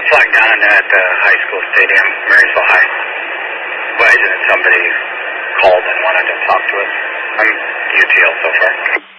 flying down at the high school stadium, Marysville High. Advising that somebody called and wanted to talk to us. I'm UTL so far.